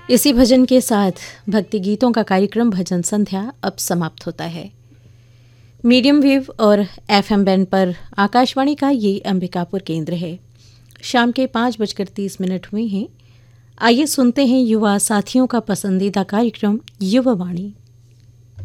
इसी भजन के साथ भक्ति गीतों का कार्यक्रम भजन संध्या अब समाप्त होता है। मीडियम वेव और एफएम बैंड पर आकाशवाणी का ये अंबिकापुर केंद्र है। शाम के 5:30 हुए हैं। आइए सुनते हैं युवा साथियों का पसंदीदा कार्यक्रम युवा वाणी।